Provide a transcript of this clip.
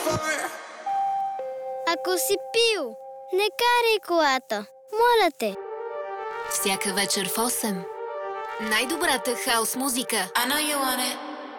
Ако си пил, не карай колата. Моля те. Всяка вечер в 8. Най-добрата хаус музика. I know you want it.